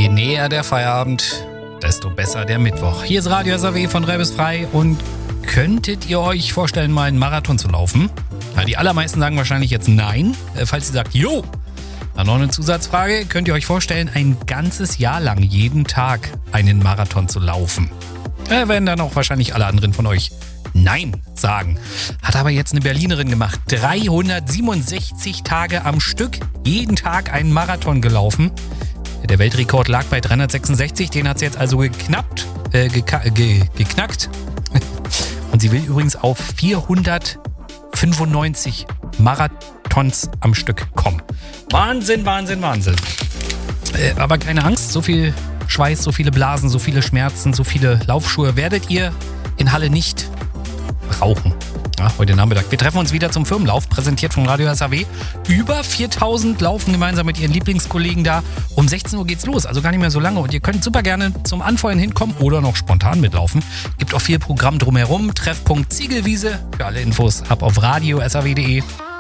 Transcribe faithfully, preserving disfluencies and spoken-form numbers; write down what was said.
Je näher der Feierabend, desto besser der Mittwoch. Hier ist Radio S A W von drei bis frei und könntet ihr euch vorstellen, mal einen Marathon zu laufen? Ja, die allermeisten sagen wahrscheinlich jetzt nein. Falls ihr sagt, jo, dann noch eine Zusatzfrage. Könnt ihr euch vorstellen, ein ganzes Jahr lang jeden Tag einen Marathon zu laufen? Da werden dann auch wahrscheinlich alle anderen von euch nein sagen. Hat aber jetzt eine Berlinerin gemacht. dreihundertsiebenundsechzig Tage am Stück, jeden Tag einen Marathon gelaufen. Der Weltrekord lag bei dreihundertsechsundsechzig, den hat sie jetzt also geknappt, äh, geka- ge- geknackt. Und sie will übrigens auf vierhundertfünfundneunzig Marathons am Stück kommen. Wahnsinn, Wahnsinn, Wahnsinn. Äh, aber keine Angst, so viel Schweiß, so viele Blasen, so viele Schmerzen, so viele Laufschuhe werdet ihr in Halle nicht brauchen. Ja, heute Nachmittag. Wir treffen uns wieder zum Firmenlauf, präsentiert von Radio S A W. Über viertausend laufen gemeinsam mit ihren Lieblingskollegen da. Um sechzehn Uhr geht's los, also gar nicht mehr so lange. Und ihr könnt super gerne zum Anfeuern hinkommen oder noch spontan mitlaufen. Gibt auch viel Programm drumherum. Treffpunkt Ziegelwiese. Für alle Infos ab auf radio s a w punkt de.